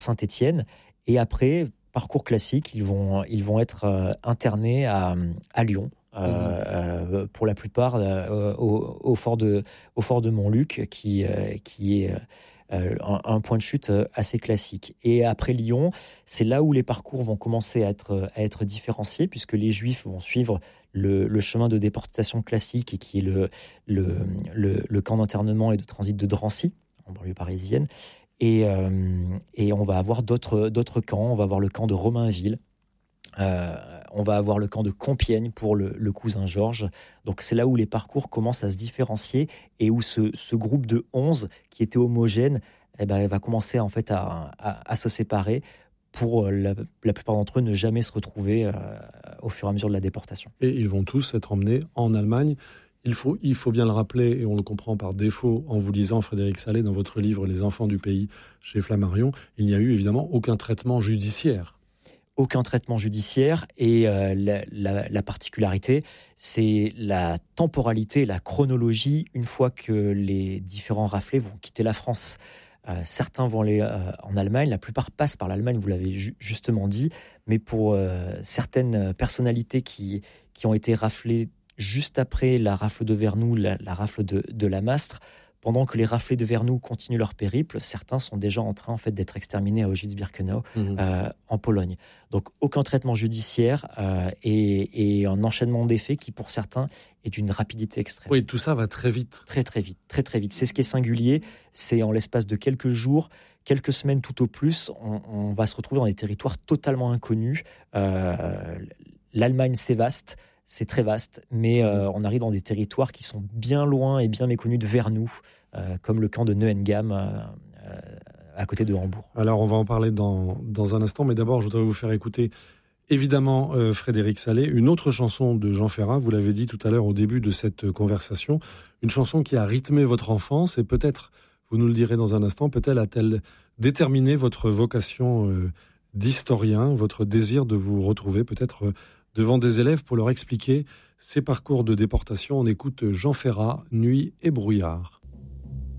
Saint-Étienne. Et après, parcours classique, ils vont être internés à Lyon. Mmh. Pour la plupart au fort de Montluc qui est un point de chute assez classique. Et après Lyon, c'est là où les parcours vont commencer à être différenciés, puisque les Juifs vont suivre le chemin de déportation classique, et qui est le camp d'internement et de transit de Drancy, en banlieue parisienne. Et on va avoir d'autres camps. On va avoir le camp de Romainville. Euh, on va avoir le camp de Compiègne pour le cousin Georges. Donc c'est là où les parcours commencent à se différencier, et où ce groupe de 11 qui était homogène, eh ben, va commencer en fait à se séparer pour la plupart d'entre eux ne jamais se retrouver au fur et à mesure de la déportation. Et ils vont tous être emmenés en Allemagne. Il faut bien le rappeler, et on le comprend par défaut en vous lisant, Frédéric Sallet, dans votre livre Les enfants du pays chez Flammarion, il n'y a eu évidemment aucun traitement judiciaire. Aucun traitement judiciaire, et la particularité, c'est la temporalité, la chronologie, une fois que les différents raflés vont quitter la France. Certains vont aller en Allemagne, la plupart passent par l'Allemagne, vous l'avez justement dit, mais pour certaines personnalités qui ont été raflées juste après la rafle de Vernoux, la rafle de la Mastre, pendant que les raflés de Vernoux continuent leur périple, certains sont déjà en train en fait, d'être exterminés à Auschwitz-Birkenau Mhm. en Pologne. Donc aucun traitement judiciaire, et un enchaînement des faits qui pour certains est d'une rapidité extrême. Oui, tout ça va très vite. Très très vite, très très vite. C'est ce qui est singulier, c'est en l'espace de quelques jours, quelques semaines tout au plus, on va se retrouver dans des territoires totalement inconnus. L'Allemagne, c'est vaste, c'est très vaste, mais on arrive dans des territoires qui sont bien loin et bien méconnus de Vernoux, comme le camp de Neuengamme, à côté de Hambourg. Alors, on va en parler dans un instant, mais d'abord, je voudrais vous faire écouter, évidemment, Frédéric Sallet, une autre chanson de Jean Ferrat, vous l'avez dit tout à l'heure au début de cette conversation, une chanson qui a rythmé votre enfance, et peut-être, vous nous le direz dans un instant, peut-être a-t-elle déterminé votre vocation d'historien, votre désir de vous retrouver peut-être devant des élèves pour leur expliquer ces parcours de déportation. On écoute Jean Ferrat, Nuit et brouillard.